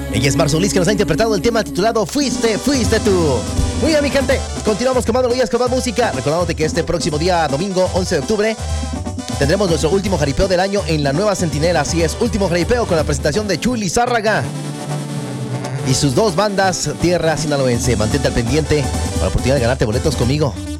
Ella es Marsolis, que nos ha interpretado el tema titulado Fuiste tú. Muy bien, mi gente, continuamos con más melodías, con más música. Recordándote que este próximo día, domingo 11 de octubre, tendremos nuestro último jaripeo del año en la Nueva Centinela. Así es, último jaripeo con la presentación de Chuy Lizárraga y sus dos bandas Tierra Sinaloense. Mantente al pendiente para la oportunidad de ganarte boletos conmigo.